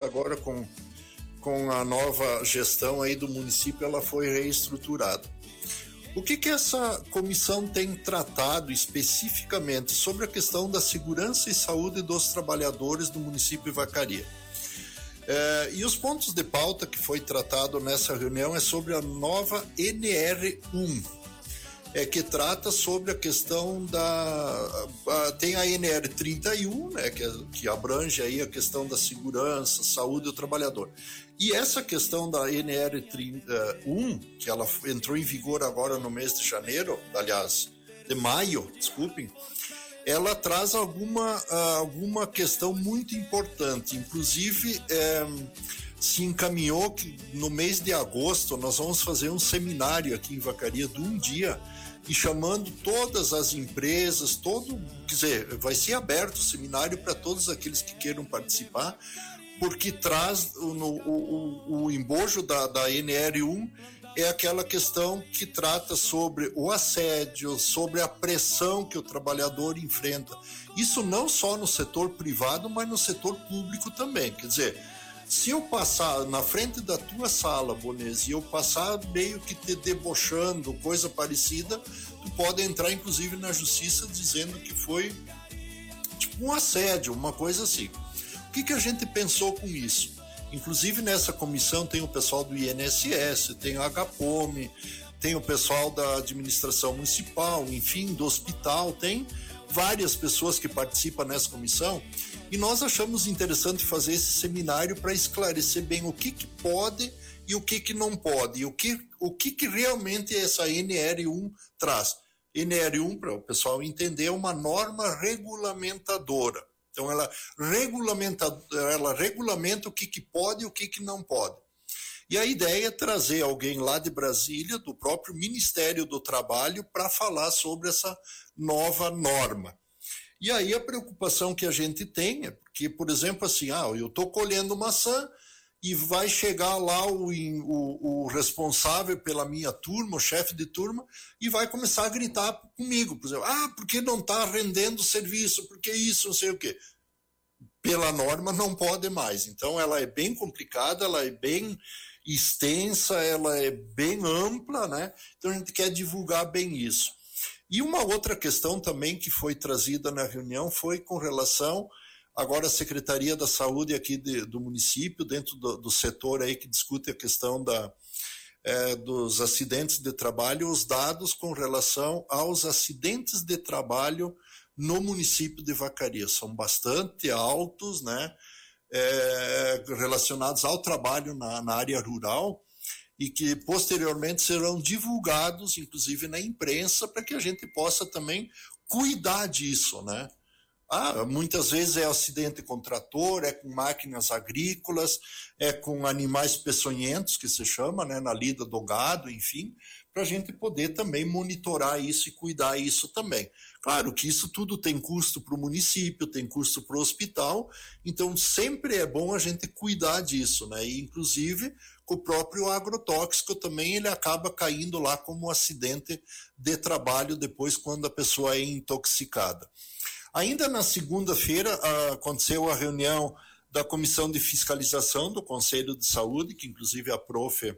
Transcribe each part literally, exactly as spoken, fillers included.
agora com, com a nova gestão aí do município, ela foi reestruturada. O que que essa comissão tem tratado especificamente sobre a questão da segurança e saúde dos trabalhadores do município de Vacaria? É, e os pontos de pauta que foi tratado nessa reunião é sobre a nova N R um, é, que trata sobre a questão da... A, tem a N R trinta e um, né, que, que abrange aí a questão da segurança, saúde do trabalhador. E essa questão da N R trinta e um, que ela entrou em vigor agora no mês de janeiro, aliás, de maio, desculpem, ela traz alguma, alguma questão muito importante. Inclusive, é, se encaminhou que no mês de agosto nós vamos fazer um seminário aqui em Vacaria de um dia, e chamando todas as empresas, todo, quer dizer, vai ser aberto o seminário para todos aqueles que queiram participar, porque traz o, o, o, o embojo da, da N R um é aquela questão que trata sobre o assédio, sobre a pressão que o trabalhador enfrenta. Isso não só no setor privado, mas no setor público também. Quer dizer, se eu passar na frente da tua sala, Bonese, e eu passar meio que te debochando, coisa parecida, tu pode entrar inclusive na justiça dizendo que foi tipo um assédio, uma coisa assim. O que que a gente pensou com isso? Inclusive nessa comissão tem o pessoal do I N S S, tem o H P O M, tem o pessoal da administração municipal, enfim, do hospital, tem várias pessoas que participam nessa comissão, e nós achamos interessante fazer esse seminário para esclarecer bem o que que pode e o que que não pode, e o que, o que que realmente essa N R um traz. N R um, para o pessoal entender, é uma norma regulamentadora. Então, ela regulamenta, ela regulamenta o que, que pode e o que, que não pode. E a ideia é trazer alguém lá de Brasília, do próprio Ministério do Trabalho, para falar sobre essa nova norma. E aí a preocupação que a gente tem é porque, por exemplo, assim, ah, eu estou colhendo maçã e vai chegar lá o, o, o responsável pela minha turma, o chefe de turma, e vai começar a gritar comigo, por exemplo, ah, porque não está rendendo serviço, porque isso, não sei o quê. Pela norma não pode mais. Então ela é bem complicada, ela é bem extensa, ela é bem ampla, né? Então a gente quer divulgar bem isso. E uma outra questão também que foi trazida na reunião foi com relação agora a Secretaria da Saúde aqui de, do município, dentro do, do setor aí que discute a questão da, é, dos acidentes de trabalho, os dados com relação aos acidentes de trabalho no município de Vacaria. São bastante altos, né, é, relacionados ao trabalho na, na área rural, e que posteriormente serão divulgados, inclusive na imprensa, para que a gente possa também cuidar disso, né? Ah, muitas vezes é acidente com trator, é com máquinas agrícolas, é com animais peçonhentos, que se chama, né, na lida do gado, enfim, para a gente poder também monitorar isso e cuidar isso também. Claro que isso tudo tem custo para o município, tem custo para o hospital, então sempre é bom a gente cuidar disso, né? E inclusive o próprio agrotóxico também, ele acaba caindo lá como um acidente de trabalho depois quando a pessoa é intoxicada. Ainda na segunda-feira aconteceu a reunião da Comissão de Fiscalização do Conselho de Saúde, que inclusive a prof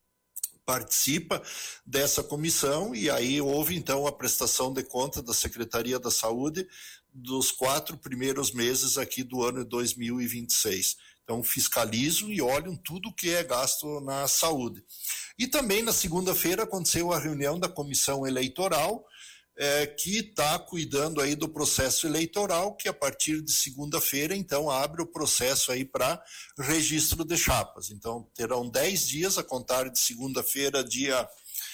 participa dessa comissão, e aí houve então a prestação de conta da Secretaria da Saúde dos quatro primeiros meses aqui do ano de dois mil e vinte e seis. Então fiscalizam e olham tudo que é gasto na saúde. E também na segunda-feira aconteceu a reunião da Comissão Eleitoral, É, que está cuidando aí do processo eleitoral, que a partir de segunda-feira, então, abre o processo aí para registro de chapas. Então, terão dez dias a contar de segunda-feira, dia,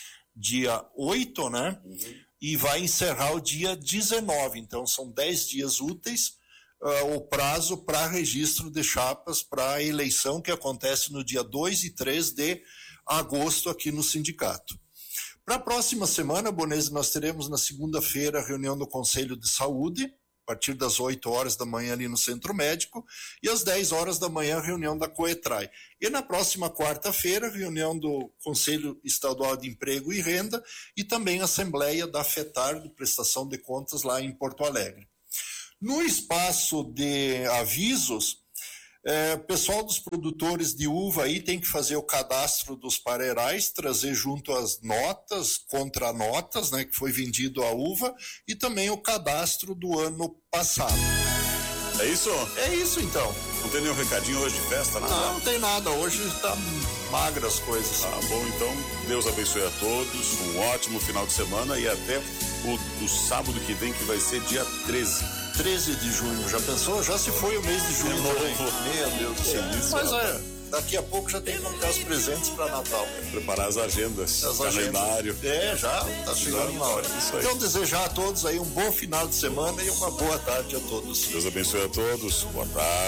dia oito, né? Uhum. E vai encerrar o dia dezenove. Então, são dez dias úteis, uh, o prazo para registro de chapas para a eleição que acontece no dia dois e três de agosto aqui no sindicato. Para a próxima semana, Bonese, nós teremos na segunda-feira a reunião do Conselho de Saúde, a partir das oito horas da manhã ali no Centro Médico, e às dez horas da manhã a reunião da Coetrai. E na próxima quarta-feira, a reunião do Conselho Estadual de Emprego e Renda e também a Assembleia da FETAR, de Prestação de Contas, lá em Porto Alegre. No espaço de avisos, É, pessoal dos produtores de uva aí tem que fazer o cadastro dos parreirais, trazer junto as notas, contranotas, né, que foi vendido a uva, e também o cadastro do ano passado. É isso? É isso então. Não tem nenhum recadinho hoje de festa, nada? Não, não tem nada, hoje tá magra as coisas. Tá bom, então Deus abençoe a todos, um ótimo final de semana e até o, o sábado que vem, que vai ser dia treze. treze de junho, já pensou? Já se foi o mês de junho. Meu Deus do céu. Mas é, daqui a pouco já tem que comprar os presentes para Natal. Preparar as agendas, as calendário. Agendas. É, já tá chegando na hora. Isso aí. Então desejar a todos aí um bom final de semana e uma boa tarde a todos. Deus abençoe a todos. Boa tarde.